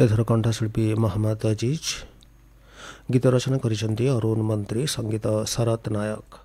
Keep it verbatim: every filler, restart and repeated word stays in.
एथर कंठशिल्पी मोहम्मद अजीज, गीत रचना करिसेंती अरुण मंत्री, संगीत शरत नायक।